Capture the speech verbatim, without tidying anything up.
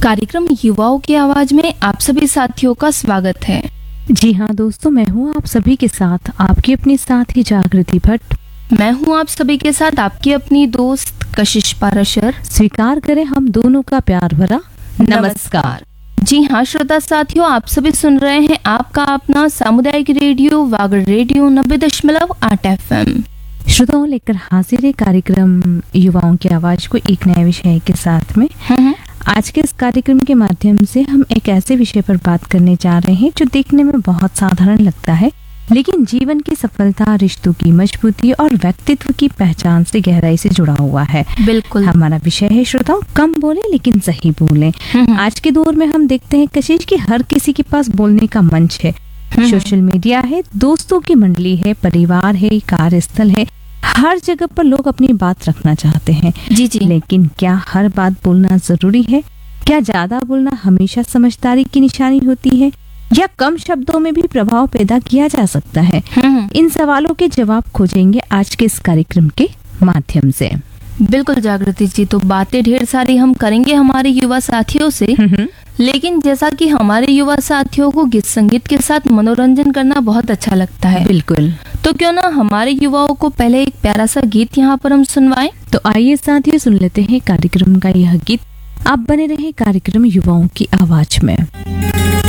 कार्यक्रम युवाओं की आवाज में आप सभी साथियों का स्वागत है। जी हाँ दोस्तों, मैं हूँ आप सभी के साथ आपकी अपनी साथी जागृति भट्ट। मैं हूँ आप सभी के साथ आपकी अपनी दोस्त कशिश पाराशर। स्वीकार करें हम दोनों का प्यार भरा नमस्कार। जी हाँ श्रोता साथियों, आप सभी सुन रहे हैं आपका अपना सामुदायिक रेडियो वागड़ रेडियो नब्बे दशमलव आठ एफ एम। श्रोताओं, लेकर हाजिर है कार्यक्रम युवाओं की आवाज को एक नए विषय के साथ में। आज के इस कार्यक्रम के माध्यम से हम एक ऐसे विषय पर बात करने जा रहे हैं जो देखने में बहुत साधारण लगता है, लेकिन जीवन की सफलता, रिश्तों की मजबूती और व्यक्तित्व की पहचान से गहराई से जुड़ा हुआ है। बिल्कुल, हमारा विषय है श्रोताओं, कम बोले लेकिन सही बोले। आज के दौर में हम देखते हैं कशिश की हर किसी के पास बोलने का मंच है। सोशल मीडिया है, दोस्तों की मंडली है, परिवार है, कार्यस्थल है, हर जगह पर लोग अपनी बात रखना चाहते हैं। जी जी। लेकिन क्या हर बात बोलना जरूरी है? क्या ज्यादा बोलना हमेशा समझदारी की निशानी होती है, या कम शब्दों में भी प्रभाव पैदा किया जा सकता है? इन सवालों के जवाब खोजेंगे आज के इस कार्यक्रम के माध्यम से। बिल्कुल जागृति जी, तो बातें ढेर सारी हम करेंगे हमारे युवा साथियों से, लेकिन जैसा कि हमारे युवा साथियों को गीत संगीत के साथ मनोरंजन करना बहुत अच्छा लगता है। बिल्कुल, तो क्यों ना हमारे युवाओं को पहले एक प्यारा सा गीत यहाँ पर हम सुनवाएं। तो आइए साथियों सुन लेते हैं कार्यक्रम का यह गीत। आप बने रहे कार्यक्रम युवाओं की आवाज में।